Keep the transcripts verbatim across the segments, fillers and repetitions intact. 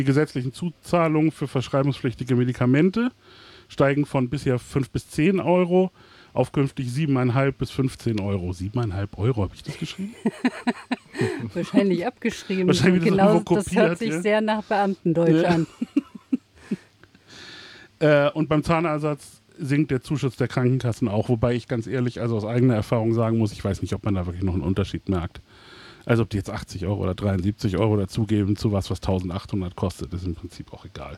Die gesetzlichen Zuzahlungen für verschreibungspflichtige Medikamente steigen von bisher fünf bis zehn Euro auf künftig sieben Komma fünf bis fünfzehn Euro. sieben Komma fünf Euro, habe ich das geschrieben? Wahrscheinlich abgeschrieben. Wahrscheinlich genau, das, kopiert, das hört sich ja? sehr nach Beamtendeutsch ja. an. äh, und beim Zahnersatz sinkt der Zuschuss der Krankenkassen auch, wobei ich ganz ehrlich, also aus eigener Erfahrung sagen muss, ich weiß nicht, ob man da wirklich noch einen Unterschied merkt. Also ob die jetzt achtzig Euro oder dreiundsiebzig Euro dazugeben zu was, was eintausendachthundert kostet, ist im Prinzip auch egal.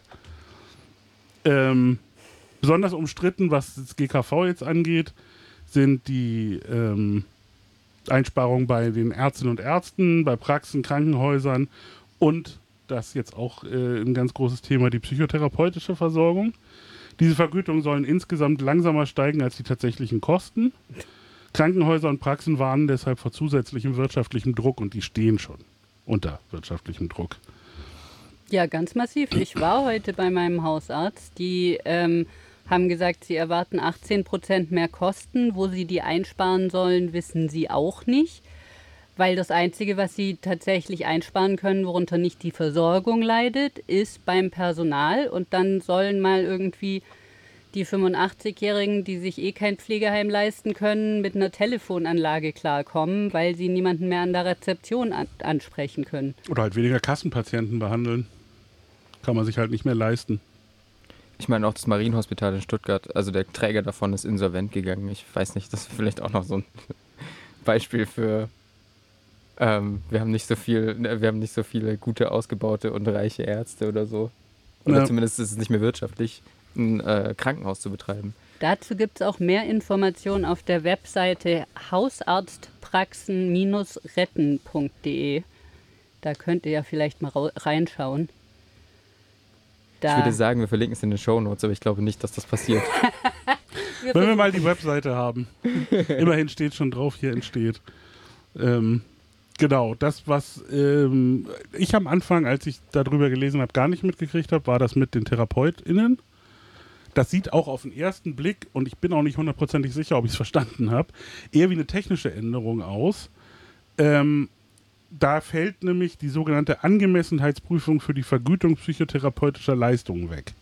Ähm, besonders umstritten, was das G K V jetzt angeht, sind die ähm, Einsparungen bei den Ärztinnen und Ärzten, bei Praxen, Krankenhäusern und, das jetzt auch äh, ein ganz großes Thema, die psychotherapeutische Versorgung. Diese Vergütungen sollen insgesamt langsamer steigen als die tatsächlichen Kosten. Krankenhäuser und Praxen warnen deshalb vor zusätzlichem wirtschaftlichem Druck und die stehen schon unter wirtschaftlichem Druck. Ja, ganz massiv. Ich war heute bei meinem Hausarzt. Die ähm, haben gesagt, sie erwarten achtzehn Prozent mehr Kosten. Wo sie die einsparen sollen, wissen sie auch nicht. Weil das Einzige, was sie tatsächlich einsparen können, worunter nicht die Versorgung leidet, ist beim Personal. Und dann sollen mal irgendwie die fünfundachtzigjährigen, die sich eh kein Pflegeheim leisten können, mit einer Telefonanlage klarkommen, weil sie niemanden mehr an der Rezeption an- ansprechen können. Oder halt weniger Kassenpatienten behandeln. Kann man sich halt nicht mehr leisten. Ich meine auch das Marienhospital in Stuttgart, also der Träger davon ist insolvent gegangen. Ich weiß nicht, das ist vielleicht auch noch so ein Beispiel für ähm, wir haben nicht so viel, wir haben nicht so viele gute, ausgebaute und reiche Ärzte oder so. Oder ja. zumindest ist es nicht mehr wirtschaftlich, ein äh, Krankenhaus zu betreiben. Dazu gibt es auch mehr Informationen auf der Webseite hausarztpraxen retten punkt de. Da könnt ihr ja vielleicht mal ra- reinschauen. Da Ich würde sagen, wir verlinken es in den Shownotes, aber ich glaube nicht, dass das passiert. wir Wenn wir mal die Webseite haben. Immerhin steht schon drauf, hier entsteht. Ähm, genau, das, was ähm, ich am Anfang, als ich darüber gelesen habe, gar nicht mitgekriegt habe, war das mit den TherapeutInnen. Das sieht auch auf den ersten Blick, und ich bin auch nicht hundertprozentig sicher, ob ich es verstanden habe, eher wie eine technische Änderung aus. Ähm, da fällt nämlich die sogenannte Angemessenheitsprüfung für die Vergütung psychotherapeutischer Leistungen weg.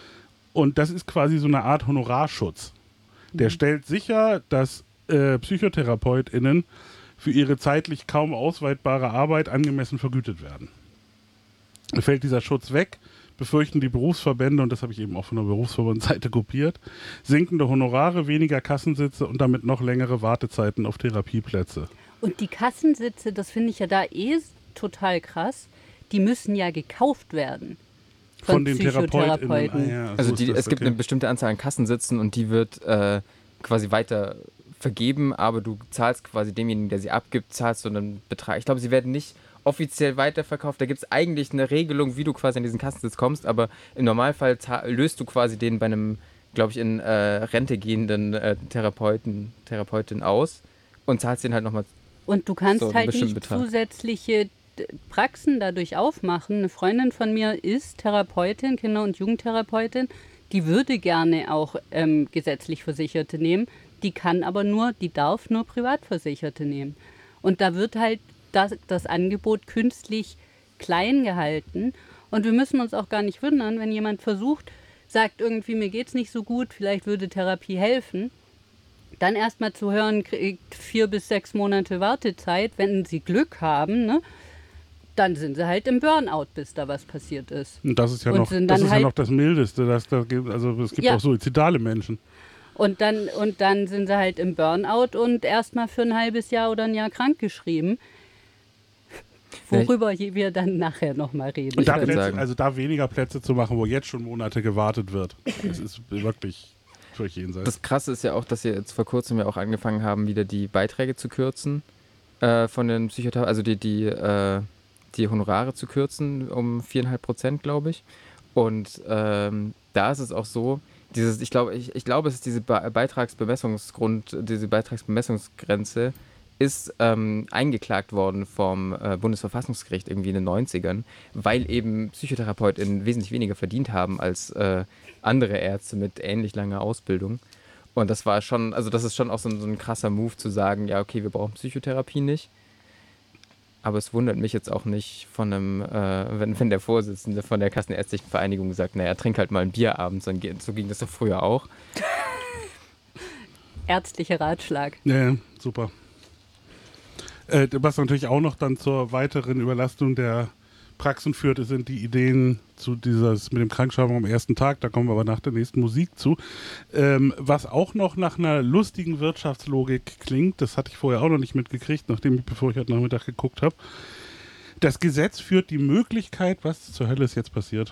Und das ist quasi so eine Art Honorarschutz. Der mhm. stellt sicher, dass äh, PsychotherapeutInnen für ihre zeitlich kaum ausweitbare Arbeit angemessen vergütet werden. Fällt dieser Schutz weg, befürchten die Berufsverbände, und das habe ich eben auch von der Berufsverbandseite kopiert, sinkende Honorare, weniger Kassensitze und damit noch längere Wartezeiten auf Therapieplätze. Und die Kassensitze, das finde ich ja da eh total krass, die müssen ja gekauft werden. Von, von den Psychotherapeuten. TherapeutInnen. Ah, ja, also so die, das, es gibt okay. eine bestimmte Anzahl an Kassensitzen und die wird äh, quasi weiter vergeben, aber du zahlst quasi demjenigen, der sie abgibt, zahlst du einen Betrag. Ich glaube, sie werden nicht offiziell weiterverkauft. Da gibt es eigentlich eine Regelung, wie du quasi an diesen Kassensitz kommst, aber im Normalfall zahl- löst du quasi den bei einem, glaube ich, in äh, Rente gehenden äh, Therapeuten, Therapeutin aus und zahlst den halt nochmal. Und du kannst so halt nicht Betrag. zusätzliche Praxen dadurch aufmachen. Eine Freundin von mir ist Therapeutin, Kinder- und Jugendtherapeutin. Die würde gerne auch ähm, gesetzlich Versicherte nehmen. Die kann aber nur, die darf nur Privatversicherte nehmen. Und da wird halt das, das Angebot künstlich klein gehalten. Und wir müssen uns auch gar nicht wundern, wenn jemand versucht, sagt irgendwie, mir geht's nicht so gut, vielleicht würde Therapie helfen. Dann erstmal zu hören, kriegt vier bis sechs Monate Wartezeit. Wenn sie Glück haben, ne, dann sind sie halt im Burnout, bis da was passiert ist. Und das ist ja, Und noch, sind das, dann ist halt- ja noch das Mildeste. Das, das gibt, also es gibt Ja. auch suizidale Menschen. Und dann, und dann sind sie halt im Burnout und erstmal für ein halbes Jahr oder ein Jahr krankgeschrieben. Worüber wir dann nachher nochmal reden Und da können. Plätze, sagen. also da weniger Plätze zu machen, wo jetzt schon Monate gewartet wird, das ist wirklich völlig jenseits. Das Krasse ist ja auch, dass sie jetzt vor kurzem ja auch angefangen haben, wieder die Beiträge zu kürzen äh, von den Psychotherapeuten, also die, die, äh, die Honorare zu kürzen um viereinhalb Prozent, glaube ich. Und ähm, da ist es auch so, dieses, ich glaube, ich, ich glaube, es ist diese Be- Beitragsbemessungsgrund, diese Beitragsbemessungsgrenze ist ähm, eingeklagt worden vom äh, Bundesverfassungsgericht irgendwie in den neunzigern, weil eben PsychotherapeutInnen wesentlich weniger verdient haben als äh, andere Ärzte mit ähnlich langer Ausbildung. Und das war schon, also das ist schon auch so ein, so ein krasser Move zu sagen, ja okay, wir brauchen Psychotherapie nicht. Aber es wundert mich jetzt auch nicht von einem, äh, wenn, wenn der Vorsitzende von der Kassenärztlichen Vereinigung sagt, naja, trink halt mal ein Bier abends, dann geht, so ging das doch früher auch. Ärztlicher Ratschlag. Ja, super. Äh, was natürlich auch noch dann zur weiteren Überlastung der Praxen führt, sind die Ideen zu dieses mit dem Krankschreibung am ersten Tag, da kommen wir aber nach der nächsten Musik zu. Ähm, was auch noch nach einer lustigen Wirtschaftslogik klingt, das hatte ich vorher auch noch nicht mitgekriegt, nachdem ich, bevor ich heute Nachmittag geguckt habe. Das Gesetz führt die Möglichkeit, was zur Hölle ist jetzt passiert?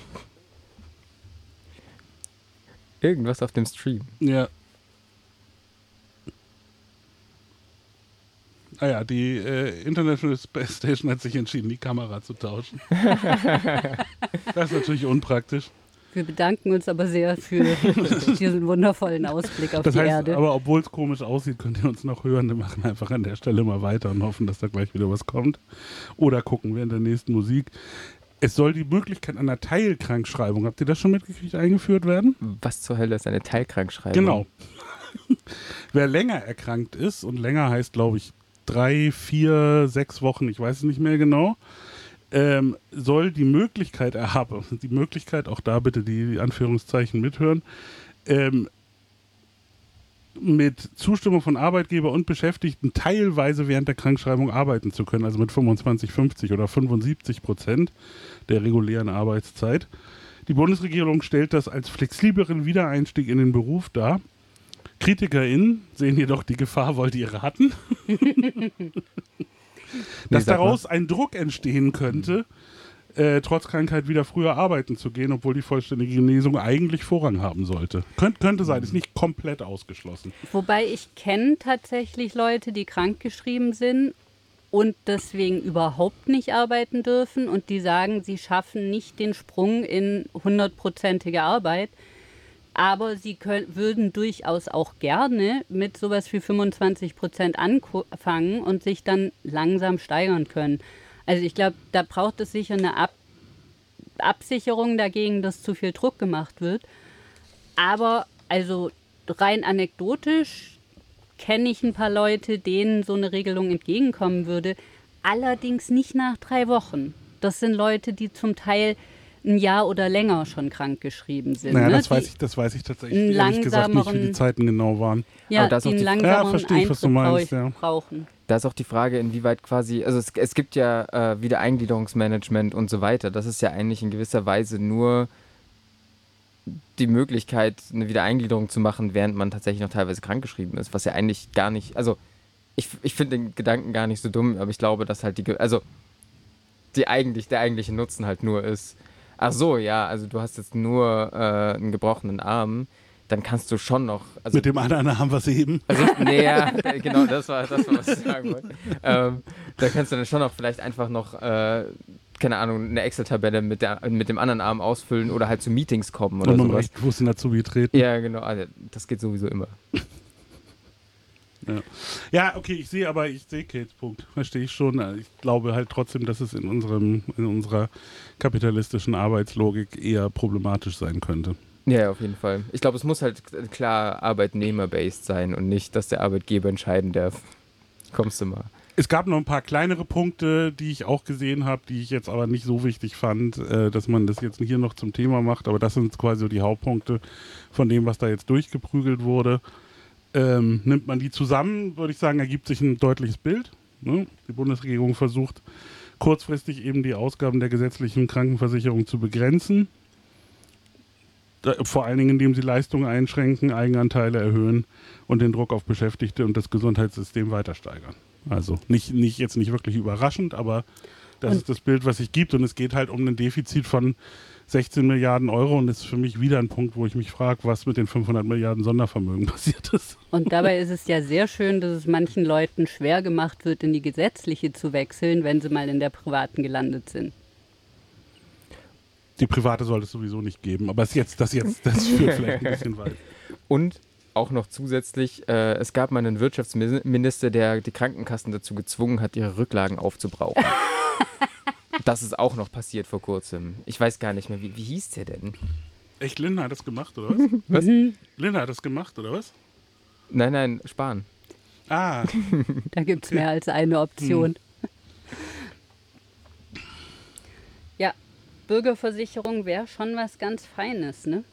Irgendwas auf dem Stream. Ja. Ah ja, die äh, International Space Station hat sich entschieden, die Kamera zu tauschen. Das ist natürlich unpraktisch. Wir bedanken uns aber sehr für diesen wundervollen Ausblick auf Das die heißt, Erde. aber obwohl es komisch aussieht, könnt ihr uns noch hören. Wir machen einfach an der Stelle mal weiter und hoffen, dass da gleich wieder was kommt. Oder gucken wir in der nächsten Musik. Es soll die Möglichkeit einer Teilkrankschreibung, habt ihr das schon mitgekriegt, eingeführt werden? Was zur Hölle ist eine Teilkrankschreibung? Genau. Wer länger erkrankt ist, und länger heißt, glaube ich, drei, vier, sechs Wochen, ich weiß es nicht mehr genau, ähm, soll die Möglichkeit erhaben, die Möglichkeit, auch da bitte die Anführungszeichen mithören, ähm, mit Zustimmung von Arbeitgeber und Beschäftigten teilweise während der Krankschreibung arbeiten zu können, also mit fünfundzwanzig, fünfzig oder fünfundsiebzig Prozent der regulären Arbeitszeit. Die Bundesregierung stellt das als flexibleren Wiedereinstieg in den Beruf dar. KritikerInnen sehen jedoch die Gefahr, wollt ihr raten? Dass daraus ein Druck entstehen könnte, äh, trotz Krankheit wieder früher arbeiten zu gehen, obwohl die vollständige Genesung eigentlich Vorrang haben sollte. Könnt, könnte sein, ist nicht komplett ausgeschlossen. Wobei ich kenne tatsächlich Leute, die krankgeschrieben sind und deswegen überhaupt nicht arbeiten dürfen und die sagen, sie schaffen nicht den Sprung in hundertprozentige Arbeit. Aber sie können, würden durchaus auch gerne mit sowas wie fünfundzwanzig Prozent anfangen und sich dann langsam steigern können. Also ich glaube, da braucht es sicher eine Ab- Absicherung dagegen, dass zu viel Druck gemacht wird. Aber also rein anekdotisch kenne ich ein paar Leute, denen so eine Regelung entgegenkommen würde. Allerdings nicht nach drei Wochen. Das sind Leute, die zum Teil ein Jahr oder länger schon krankgeschrieben sind. Naja, ne? das, die weiß ich, das weiß ich tatsächlich ehrlich gesagt nicht, wie die Zeiten genau waren. Ja, Aber da ist die auch einen die- langsameren Ja, verstehe ich, was du meinst, ja. brauchen. Da ist auch die Frage, inwieweit quasi, also es, es gibt ja äh, Wiedereingliederungsmanagement und so weiter. Das ist ja eigentlich in gewisser Weise nur die Möglichkeit, eine Wiedereingliederung zu machen, während man tatsächlich noch teilweise krankgeschrieben ist, was ja eigentlich gar nicht, also ich, ich finde den Gedanken gar nicht so dumm, aber ich glaube, dass halt die, Ge- also die eigentlich, der eigentliche Nutzen halt nur ist, ach so, ja, also du hast jetzt nur äh, einen gebrochenen Arm, dann kannst du schon noch... Also, Mit dem anderen haben wir es eben. also, nee, ja, genau, das war, das war, was ich sagen wollte. Ähm, da kannst du dann schon noch vielleicht einfach noch, äh, keine Ahnung, eine Excel-Tabelle mit, der, mit dem anderen Arm ausfüllen oder halt zu Meetings kommen oder Und man sowas. recht Fuß in Azubi treten. Ja, genau, also, das geht sowieso immer. Ja. Ja, okay, ich sehe aber, ich sehe Kates Punkt. Verstehe ich schon. Ich glaube halt trotzdem, dass es in unserem, in unserer kapitalistischen Arbeitslogik eher problematisch sein könnte. Ja, auf jeden Fall. Ich glaube, es muss halt klar arbeitnehmer-based sein und nicht, dass der Arbeitgeber entscheiden darf. Kommst du mal. Es gab noch ein paar kleinere Punkte, die ich auch gesehen habe, die ich jetzt aber nicht so wichtig fand, äh, dass man das jetzt hier noch zum Thema macht. Aber das sind quasi so die Hauptpunkte von dem, was da jetzt durchgeprügelt wurde. Ähm, nimmt man die zusammen, würde ich sagen, ergibt sich ein deutliches Bild. Ne? Die Bundesregierung versucht kurzfristig eben die Ausgaben der gesetzlichen Krankenversicherung zu begrenzen. Da, vor allen Dingen, indem sie Leistungen einschränken, Eigenanteile erhöhen und den Druck auf Beschäftigte und das Gesundheitssystem weiter steigern. Also nicht, nicht jetzt nicht wirklich überraschend, aber das Und ist das Bild, was sich gibt. Und es geht halt um ein Defizit von sechzehn Milliarden Euro und das ist für mich wieder ein Punkt, wo ich mich frage, was mit den fünfhundert Milliarden Sondervermögen passiert ist. Und dabei ist es ja sehr schön, dass es manchen Leuten schwer gemacht wird, in die gesetzliche zu wechseln, wenn sie mal in der privaten gelandet sind. Die private sollte es sowieso nicht geben, aber das jetzt, das jetzt, das führt vielleicht ein bisschen weit. Und auch noch zusätzlich, äh, es gab mal einen Wirtschaftsminister, der die Krankenkassen dazu gezwungen hat, ihre Rücklagen aufzubrauchen. Das ist auch noch passiert vor kurzem. Ich weiß gar nicht mehr, wie, wie hieß der denn? Echt, Linda hat das gemacht, oder was? Was? Linda hat das gemacht, oder was? Nein, nein, Spahn. Ah, Da gibt es mehr als eine Option. Bürgerversicherung wäre schon was ganz Feines, ne?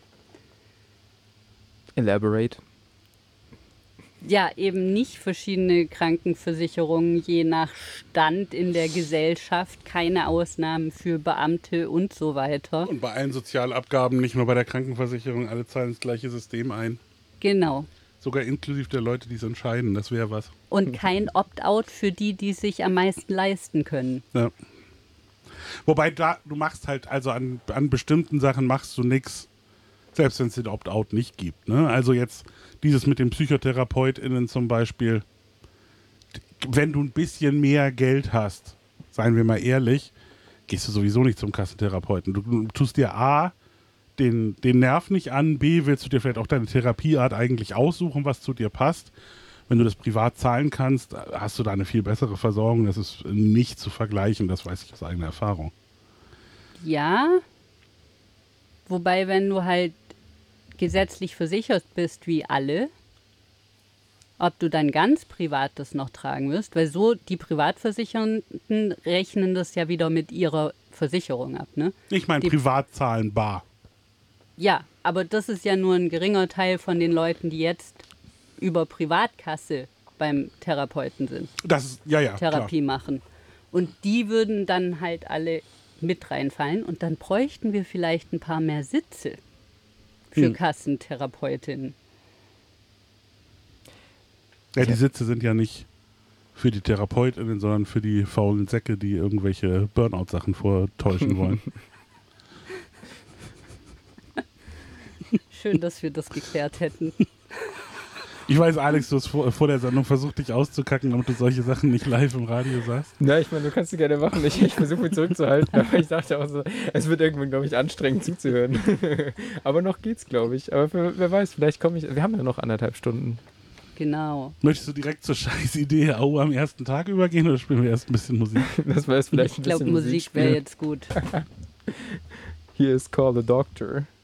Elaborate. Ja, eben nicht verschiedene Krankenversicherungen je nach Stand in der Gesellschaft, keine Ausnahmen für Beamte und so weiter. Und bei allen Sozialabgaben, nicht nur bei der Krankenversicherung, alle zahlen das gleiche System ein. Genau. Sogar inklusive der Leute, die es entscheiden, das wäre was. Und kein Opt-out für die, die sich am meisten leisten können. Ja. Wobei da, du machst halt, also an, an bestimmten Sachen machst du nichts, selbst wenn es den Opt-out nicht gibt. Ne? Also jetzt dieses mit den PsychotherapeutInnen zum Beispiel, wenn du ein bisschen mehr Geld hast, seien wir mal ehrlich, gehst du sowieso nicht zum Kassentherapeuten. Du, du tust dir A, den, den Nerv nicht an, B, willst du dir vielleicht auch deine Therapieart eigentlich aussuchen, was zu dir passt. Wenn du das privat zahlen kannst, hast du da eine viel bessere Versorgung. Das ist nicht zu vergleichen, das weiß ich aus eigener Erfahrung. Ja, wobei, wenn du halt gesetzlich versichert bist wie alle, ob du dann ganz privat das noch tragen wirst, weil so die Privatversicherten rechnen das ja wieder mit ihrer Versicherung ab, ne? Ich meine privat zahlen bar. Ja, aber das ist ja nur ein geringer Teil von den Leuten, die jetzt über Privatkasse beim Therapeuten sind. Das ist, ja, ja, Therapie klar. machen. Und die würden dann halt alle mit reinfallen und dann bräuchten wir vielleicht ein paar mehr Sitze für Hm. Kassentherapeutinnen. Ja, die Sitze sind ja nicht für die TherapeutInnen, sondern für die faulen Säcke, die irgendwelche Burnout-Sachen vortäuschen wollen. Schön, dass wir das geklärt hätten. Ich weiß, Alex, du hast vor, vor der Sendung versucht, dich auszukacken, damit du solche Sachen nicht live im Radio sagst. Ja, ich meine, du kannst sie gerne machen. Ich, ich versuche mich zurückzuhalten, aber ich dachte auch so, es wird irgendwann, glaube ich, anstrengend zuzuhören. Aber noch geht's, glaube ich. Aber für, wer weiß, vielleicht komme ich, wir haben ja noch anderthalb Stunden. Genau. Möchtest du direkt zur Scheißidee Au am ersten Tag übergehen oder spielen wir erst ein bisschen Musik? Das war jetzt vielleicht Ich ein glaube, bisschen Musik wäre jetzt gut. Hier ist Call the Doctor.